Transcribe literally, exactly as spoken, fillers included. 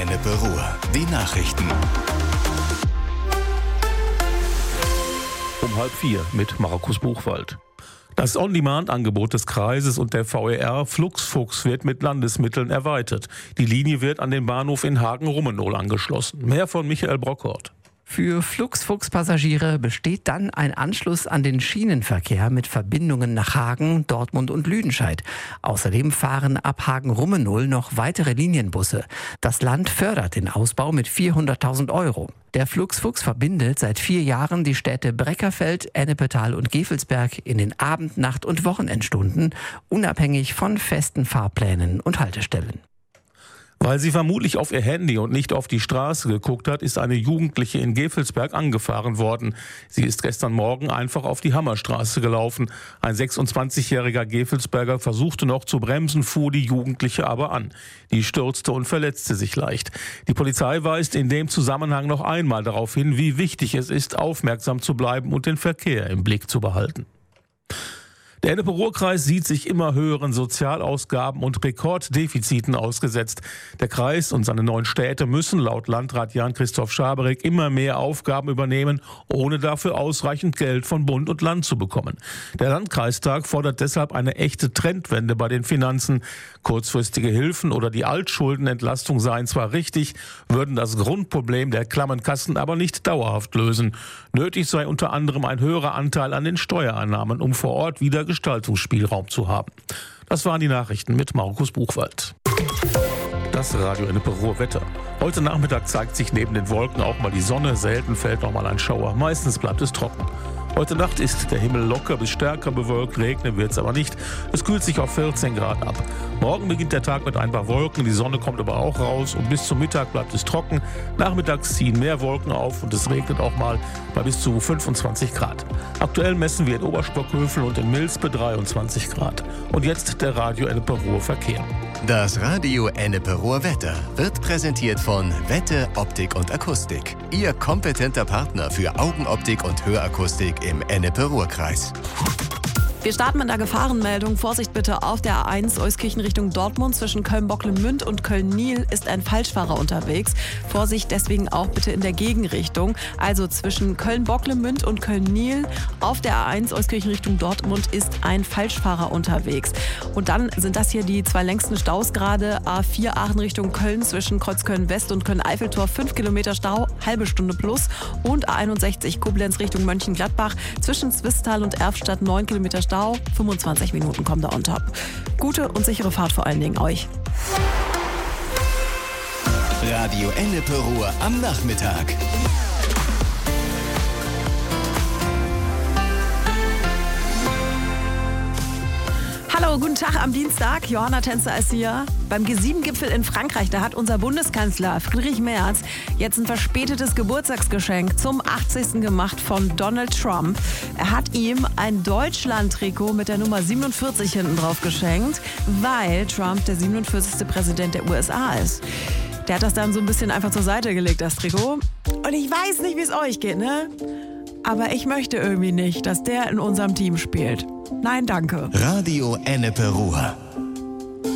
Ennepe Ruhr. Die Nachrichten. Um halb vier mit Markus Buchwald. Das On-Demand-Angebot des Kreises und der V E R Fluxfuchs wird mit Landesmitteln erweitert. Die Linie wird an den Bahnhof in Hagen-Rummenohl angeschlossen. Mehr von Michael Brockhort. Für Fluxfuchs-Passagiere besteht dann ein Anschluss an den Schienenverkehr mit Verbindungen nach Hagen, Dortmund und Lüdenscheid. Außerdem fahren ab Hagen-Rummenohl noch weitere Linienbusse. Das Land fördert den Ausbau mit vierhunderttausend Euro. Der Fluxfuchs verbindet seit vier Jahren die Städte Breckerfeld, Ennepetal und Gevelsberg in den Abend-, Nacht- und Wochenendstunden, unabhängig von festen Fahrplänen und Haltestellen. Weil sie vermutlich auf ihr Handy und nicht auf die Straße geguckt hat, ist eine Jugendliche in Gevelsberg angefahren worden. Sie ist gestern Morgen einfach auf die Hammerstraße gelaufen. Ein sechsundzwanzigjähriger Gevelsberger versuchte noch zu bremsen, fuhr die Jugendliche aber an. Die stürzte und verletzte sich leicht. Die Polizei weist in dem Zusammenhang noch einmal darauf hin, wie wichtig es ist, aufmerksam zu bleiben und den Verkehr im Blick zu behalten. Der Ennepe-Ruhr-Kreis sieht sich immer höheren Sozialausgaben und Rekorddefiziten ausgesetzt. Der Kreis und seine neuen Städte müssen laut Landrat Jan-Christoph Schaberek immer mehr Aufgaben übernehmen, ohne dafür ausreichend Geld von Bund und Land zu bekommen. Der Landkreistag fordert deshalb eine echte Trendwende bei den Finanzen. Kurzfristige Hilfen oder die Altschuldenentlastung seien zwar richtig, würden das Grundproblem der klammen Kassen aber nicht dauerhaft lösen. Nötig sei unter anderem ein höherer Anteil an den Steuereinnahmen, um vor Ort wieder Gestaltungsspielraum zu haben. Das waren die Nachrichten mit Markus Buchwald. Das Radio Ennepe Ruhr Wetter. Heute Nachmittag zeigt sich neben den Wolken auch mal die Sonne. Selten fällt noch mal ein Schauer. Meistens bleibt es trocken. Heute Nacht ist der Himmel locker bis stärker bewölkt, regnen wird es aber nicht. Es kühlt sich auf vierzehn Grad ab. Morgen beginnt der Tag mit ein paar Wolken, die Sonne kommt aber auch raus und bis zum Mittag bleibt es trocken. Nachmittags ziehen mehr Wolken auf und es regnet auch mal bei bis zu fünfundzwanzig Grad. Aktuell messen wir in Oberstockhövel und in Milspe dreiundzwanzig Grad. Und jetzt der Radio Ennepe Ruhr Verkehr. Das Radio Ennepe Ruhr Wetter wird präsentiert von Wette Optik und Akustik. Ihr kompetenter Partner für Augenoptik und Hörakustik im Ennepe Ruhr-Kreis. Wir starten mit einer Gefahrenmeldung. Vorsicht bitte auf der A eins Euskirchen Richtung Dortmund. Zwischen Köln-Bocklemünd und Köln-Niel ist ein Falschfahrer unterwegs. Vorsicht deswegen auch bitte in der Gegenrichtung. Also zwischen Köln-Bocklemünd und Köln-Niel auf der A eins Euskirchen Richtung Dortmund ist ein Falschfahrer unterwegs. Und dann sind das hier die zwei längsten Staus gerade. A vier Aachen Richtung Köln zwischen Kreuzköln-West und Köln-Eiffeltor fünf Kilometer Stau, halbe Stunde plus. Und A einundsechzig Koblenz Richtung Mönchengladbach zwischen Zwistal und Erftstadt neun Kilometer Stau. fünfundzwanzig Minuten kommen da on top. Gute und sichere Fahrt vor allen Dingen euch. Radio Ennepe Ruhr am Nachmittag. Hallo, guten Tag am Dienstag. Johanna Tänzer ist hier. Beim G sieben Gipfel in Frankreich, da hat unser Bundeskanzler Friedrich Merz jetzt ein verspätetes Geburtstagsgeschenk zum achtzigsten gemacht von Donald Trump. Er hat ihm ein Deutschland-Trikot mit der Nummer siebenundvierzig hinten drauf geschenkt, weil Trump der siebenundvierzigste Präsident der U S A ist. Der hat das dann so ein bisschen einfach zur Seite gelegt, das Trikot. Und ich weiß nicht, wie es euch geht, ne? Aber ich möchte irgendwie nicht, dass der in unserem Team spielt. Nein, danke. Radio Ennepe Ruhr.